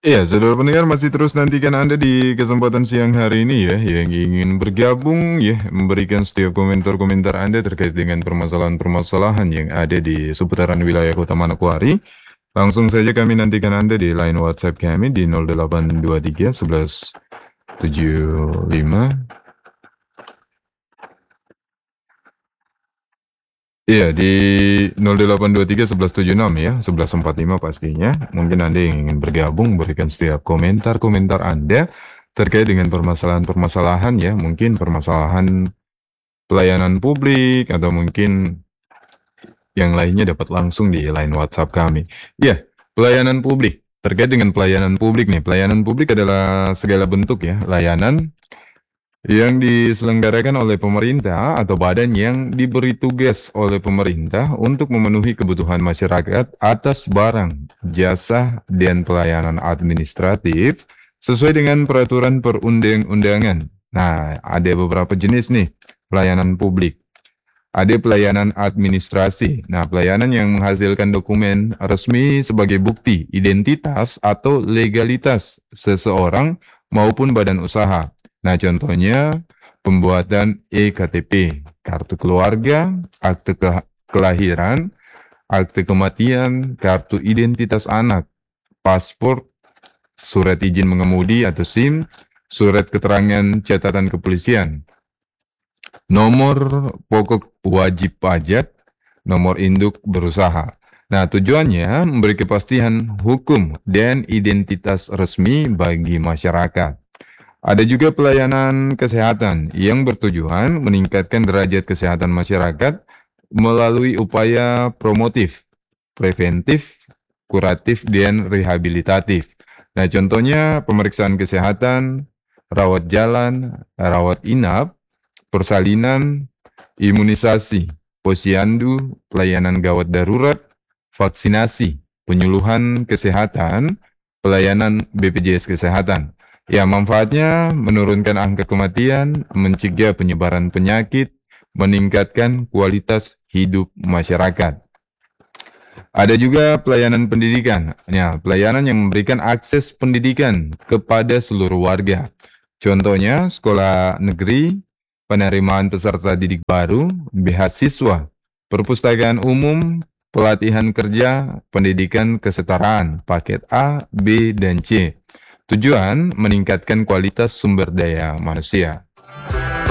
Iya, saudara pendengar masih terus nantikan Anda di kesempatan siang hari ini ya, yang ingin bergabung ya, memberikan setiap komentar-komentar Anda terkait dengan permasalahan-permasalahan yang ada di seputaran wilayah Kota Manokwari. Langsung saja kami nantikan Anda di line WhatsApp kami di 0823 11 75. Iya, di 0823 1176 ya, 1145 pastinya. Mungkin Anda yang ingin bergabung, berikan setiap komentar-komentar Anda terkait dengan permasalahan-permasalahan ya, mungkin permasalahan pelayanan publik atau mungkin yang lainnya dapat langsung di line WhatsApp kami. Ya, pelayanan publik. Terkait dengan pelayanan publik nih, pelayanan publik adalah segala bentuk ya, layanan yang diselenggarakan oleh pemerintah atau badan yang diberi tugas oleh pemerintah untuk memenuhi kebutuhan masyarakat atas barang, jasa, dan pelayanan administratif sesuai dengan peraturan perundang-undangan. Nah, ada beberapa jenis nih pelayanan publik. Ada pelayanan administrasi. Nah, pelayanan yang menghasilkan dokumen resmi sebagai bukti identitas atau legalitas seseorang maupun badan usaha. Nah, contohnya pembuatan EKTP, kartu keluarga, akte kelahiran, akte kematian, kartu identitas anak, paspor, surat izin mengemudi atau SIM, surat keterangan catatan kepolisian, nomor pokok wajib pajak, nomor induk berusaha. Nah, tujuannya memberi kepastian hukum dan identitas resmi bagi masyarakat. Ada juga pelayanan kesehatan yang bertujuan meningkatkan derajat kesehatan masyarakat melalui upaya promotif, preventif, kuratif, dan rehabilitatif. Nah, contohnya pemeriksaan kesehatan, rawat jalan, rawat inap, persalinan, imunisasi, posyandu, pelayanan gawat darurat, vaksinasi, penyuluhan kesehatan, pelayanan BPJS Kesehatan. Ya, manfaatnya menurunkan angka kematian, mencegah penyebaran penyakit, meningkatkan kualitas hidup masyarakat. Ada juga pelayanan pendidikan. Ya, pelayanan yang memberikan akses pendidikan kepada seluruh warga. Contohnya sekolah negeri, penerimaan peserta didik baru, beasiswa, perpustakaan umum, pelatihan kerja, pendidikan kesetaraan, paket A, B, dan C. Tujuan meningkatkan kualitas sumber daya manusia.